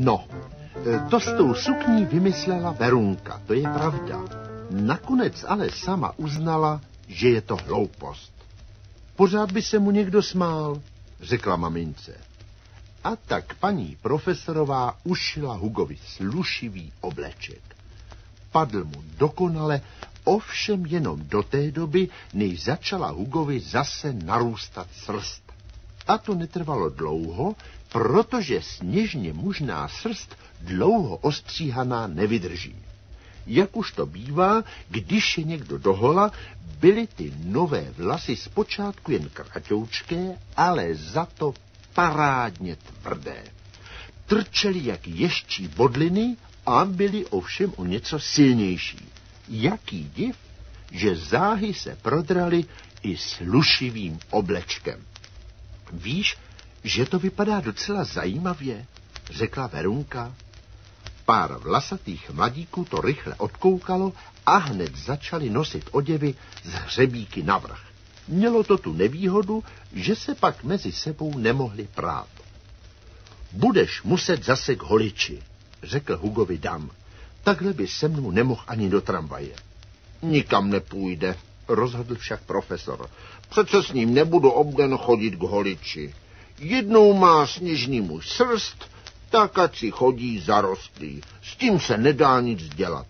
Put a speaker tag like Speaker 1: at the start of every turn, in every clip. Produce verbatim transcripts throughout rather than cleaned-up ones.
Speaker 1: No, to s tou sukní vymyslela Verunka, to je pravda. Nakonec ale sama uznala, že je to hloupost. Pořád by se mu někdo smál, řekla mamince. A tak paní profesorová ušila Hugovi slušivý obleček. Padl mu dokonale, ovšem jenom do té doby, než začala Hugovi zase narůstat srst. A to netrvalo dlouho, protože sněžně mužná srst dlouho ostříhaná nevydrží. Jak už to bývá, když je někdo dohola, byly ty nové vlasy zpočátku jen kratoučké, ale za to parádně tvrdé. Trčely jak ještí bodliny a byly ovšem o něco silnější. Jaký div, že záhy se prodraly i slušivým oblečkem. Víš, že to vypadá docela zajímavě, řekla Verunka. Pár vlasatých mladíků to rychle odkoukalo a hned začali nosit oděvy z hřebíky navrch. Mělo to tu nevýhodu, že se pak mezi sebou nemohli prát. Budeš muset zase k holiči, řekl Hugovi Dan. Takhle by se mnou nemohl ani do tramvaje. Nikam nepůjde, rozhodl však profesor. Přece s ním nebudu obden chodit k holiči. Jednou má sněžný muž srst, tak ať si chodí zarostlý. S tím se nedá nic dělat.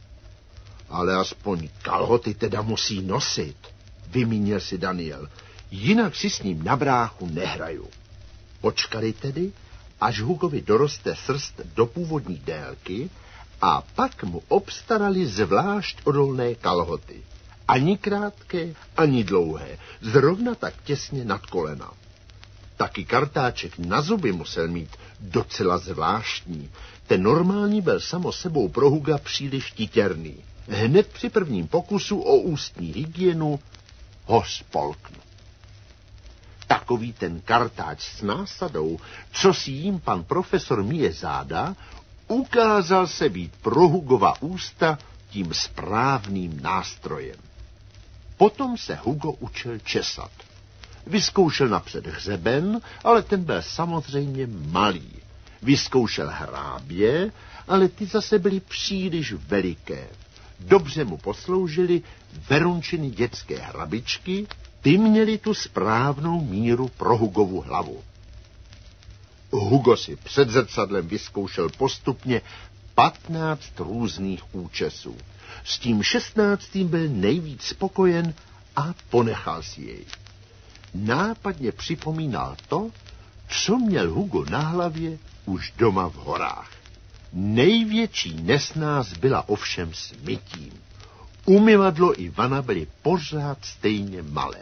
Speaker 1: Ale aspoň kalhoty teda musí nosit, vymínil si Daniel. Jinak si s ním na bráchu nehraju. Počkali tedy, až Hugovi doroste srst do původní délky a pak mu obstarali zvlášť odolné kalhoty. Ani krátké, ani dlouhé, zrovna tak těsně nad kolena. Taky kartáček na zuby musel mít docela zvláštní. Ten normální byl samo sebou pro Huga příliš titěrný. Hned při prvním pokusu o ústní hygienu ho spolknu. Takový ten kartáč s násadou, co si jim pan profesor myje záda, ukázal se být pro Hugova ústa tím správným nástrojem. Potom se Hugo učil česat. Vyzkoušel napřed hřeben, ale ten byl samozřejmě malý. Vyzkoušel hrábě, ale ty zase byly příliš veliké. Dobře mu posloužily Verunčiny dětské hrabičky, ty měly tu správnou míru pro Hugovu hlavu. Hugo si před zrcadlem vyzkoušel postupně patnáct různých účesů. S tím šestnáctým byl nejvíc spokojen a ponechal si jej. Nápadně připomínal to, co měl Hugo na hlavě už doma v horách. Největší nesnáz byla ovšem s mytím. Umyvadlo i vana byly pořád stejně malé.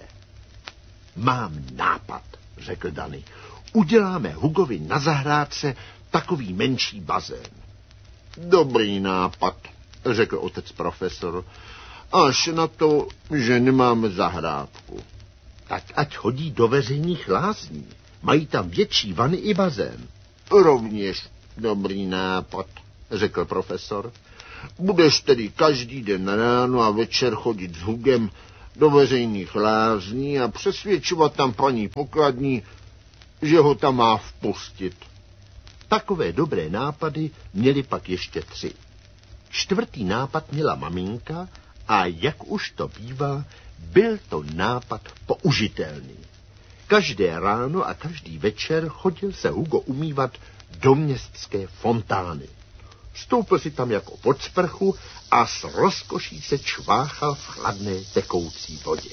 Speaker 1: Mám nápad, řekl Dany. Uděláme Hugovi na zahrádce takový menší bazén. Dobrý nápad, řekl otec profesor. Až na to, že nemáme zahrádku. Tak ať chodí do veřejných lázní. Mají tam větší vany i bazén. Rovněž dobrý nápad, řekl profesor. Budeš tedy každý den ráno a večer chodit s Hugem do veřejných lázní a přesvědčovat tam paní pokladní, že ho tam má vpustit. Takové dobré nápady měli pak ještě tři. Čtvrtý nápad měla maminka a jak už to bývá, byl to nápad použitelný. Každé ráno a každý večer chodil se Hugo umývat do městské fontány. Stoupil si tam jako pod sprchu a s rozkoší se čváchal v chladné tekoucí vodě.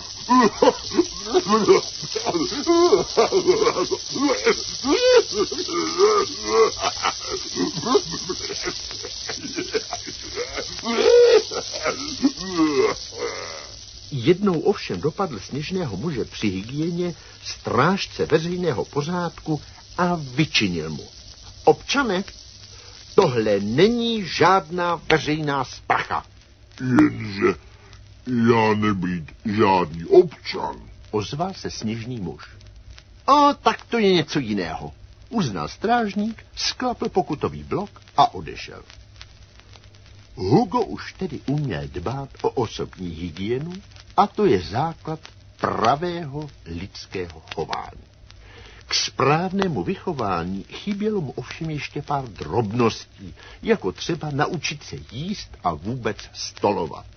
Speaker 1: Jednou ovšem dopadl sněžného muže při hygieně strážce veřejného pořádku a vyčinil mu. Občane, tohle není žádná veřejná sprcha.
Speaker 2: Jenže já nebýt žádný občan,
Speaker 1: ozval se sněžný muž. A tak to je něco jiného, uznal strážník, sklapl pokutový blok a odešel. Hugo už tedy uměl dbát o osobní hygienu a to je základ pravého lidského chování. K správnému vychování chybělo mu ovšem ještě pár drobností, jako třeba naučit se jíst a vůbec stolovat.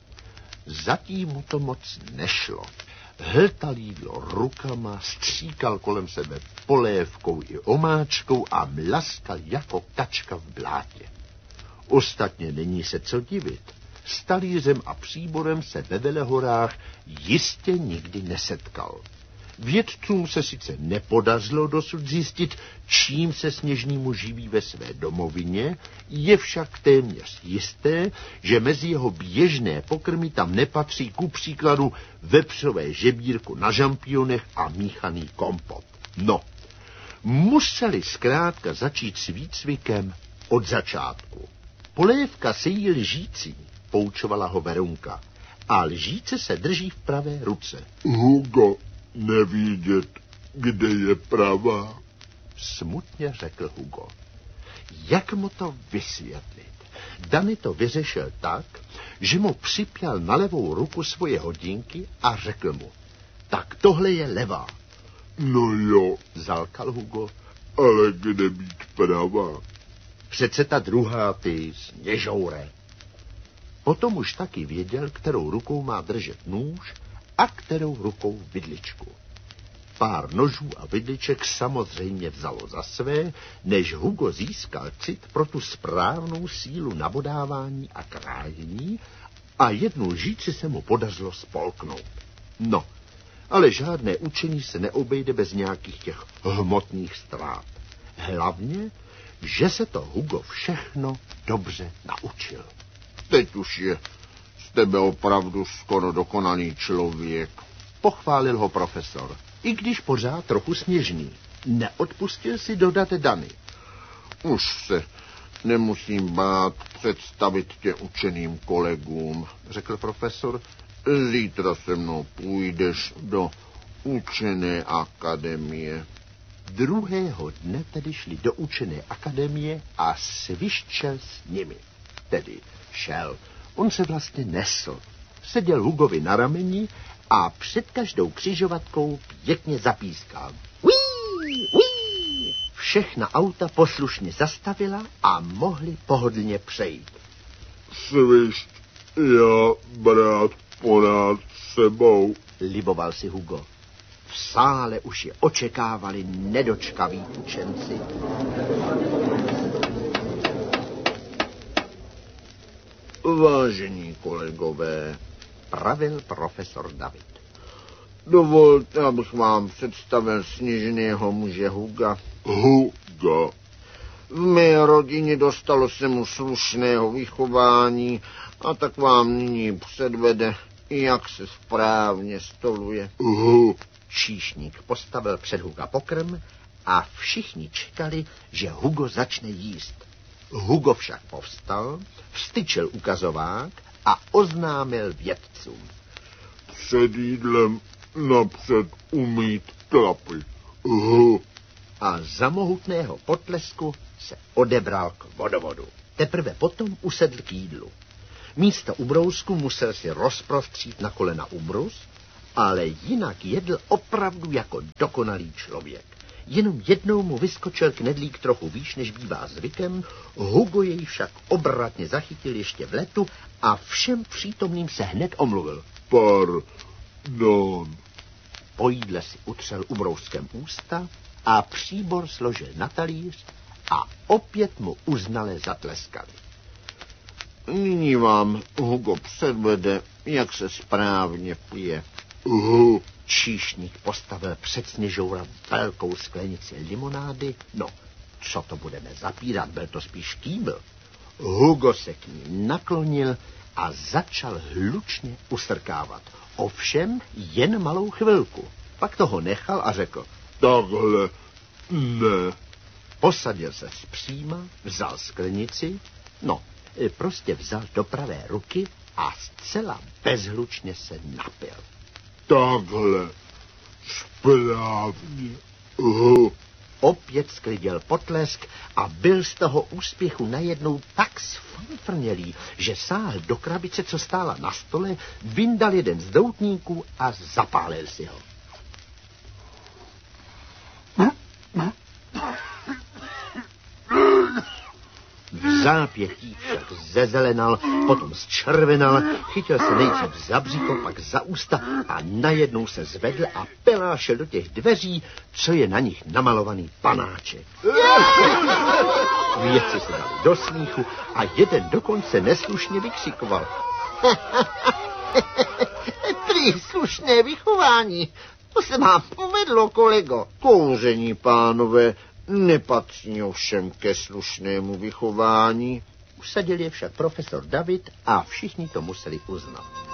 Speaker 1: Zatím mu to moc nešlo. Hltal jídlo rukama, stříkal kolem sebe polévkou i omáčkou a mlaskal jako kačka v blátě. Ostatně není se co divit. S talířem a příborem se ve Velehorách jistě nikdy nesetkal. Vědcům se sice nepodařilo dosud zjistit, čím se Sněžnýmu živí ve své domovině, je však téměř jisté, že mezi jeho běžné pokrmy tam nepatří ku příkladu vepřové žebírku na žampionech a míchaný kompot. No, museli zkrátka začít s výcvikem od začátku. Polévka se jí lžící, poučovala ho Verunka, a lžíce se drží v pravé ruce.
Speaker 2: Hugo, nevidět, kde je pravá,
Speaker 1: smutně řekl Hugo. Jak mu to vysvětlit? Dany to vyřešil tak, že mu připěl na levou ruku svoje hodinky a řekl mu, tak tohle je levá.
Speaker 2: No jo,
Speaker 1: zalkal Hugo,
Speaker 2: ale kde být pravá?
Speaker 1: Přece ta druhá, ty sněžoure. Potom už taky věděl, kterou rukou má držet nůž a kterou rukou vidličku. Pár nožů a vidliček samozřejmě vzalo za své, než Hugo získal cit pro tu správnou sílu nabodávání a krájení a jednu lžíci se mu podařilo spolknout. No, ale žádné učení se neobejde bez nějakých těch hmotných ztrát. Hlavně, že se to Hugo všechno dobře naučil.
Speaker 2: Teď už je z tebe opravdu skoro dokonalý člověk,
Speaker 1: pochválil ho profesor, i když pořád trochu sněžný. Neodpustil si dodat Dany.
Speaker 2: Už se nemusím bát představit tě učeným kolegům,
Speaker 1: řekl profesor.
Speaker 2: Zítra se mnou půjdeš do učené akademie.
Speaker 1: Druhého dne tedy šli do učené akademie a Svišť šel s nimi. Tedy šel. On se vlastně nesl. Seděl Hugovi na rameni a před každou křižovatkou pěkně zapískal. Uí, uí. Všechna auta poslušně zastavila a mohli pohodlně přejít.
Speaker 2: Svišť, já brát porád sebou,
Speaker 1: liboval si Hugo. V sále už je očekávali nedočkaví učenci.
Speaker 2: Vážení kolegové,
Speaker 1: pravil profesor David.
Speaker 2: Dovolte, abych vám představil sněžného muže Huga. Huga. V mé rodině dostalo se mu slušného vychování a tak vám nyní předvede, jak se správně stoluje.
Speaker 1: Hu. Číšník postavil před Huga pokrm a všichni čekali, že Hugo začne jíst. Hugo však povstal, vstyčil ukazovák a oznámil vědcům.
Speaker 2: Před jídlem napřed umýt tlapy. Hu.
Speaker 1: A za mohutného potlesku se odebral k vodovodu. Teprve potom usedl k jídlu. Místo ubrousku musel si rozprostřít na kolena ubrus, ale jinak jedl opravdu jako dokonalý člověk. Jenom jednou mu vyskočil knedlík trochu výš, než bývá zvykem, Hugo jej však obratně zachytil ještě v letu a všem přítomným se hned omluvil.
Speaker 2: Pardon.
Speaker 1: Po jídle si utřel ubrouskem ústa a příbor složil na talíř a opět mu uznale zatleskali.
Speaker 2: Nyní vám Hugo předvede, jak se správně pije.
Speaker 1: Uhu. Číšník postavil před Sněžoura velkou sklenici limonády. No, co to budeme zapírat, byl to spíš kýbl. Hugo se k ní naklonil a začal hlučně usrkávat. Ovšem jen malou chvilku. Pak toho nechal a řekl.
Speaker 2: Takhle ne.
Speaker 1: Posadil se zpříma, vzal sklenici, no, prostě vzal do pravé ruky a zcela bezhlučně se napil.
Speaker 2: Takhle správně. Uh.
Speaker 1: Opět sklidil potlesk a byl z toho úspěchu najednou tak sfrnělý, že sáhl do krabice, co stála na stole, vyndal jeden z doutníků a zapálil si ho. zápětí však zezelenal, potom zčervenal, chytil se nejdřív za břicho, pak za ústa a najednou se zvedl a pelášel do těch dveří, co je na nich namalovaný panáček. Vědci se dali do smíchu a jeden dokonce neslušně vykřikoval.
Speaker 2: Prý slušné vychování. To se vám povedlo, kolego. Kouření, pánové, nepatří ovšem ke slušnému vychování.
Speaker 1: Usadil je však profesor David a všichni to museli uznat.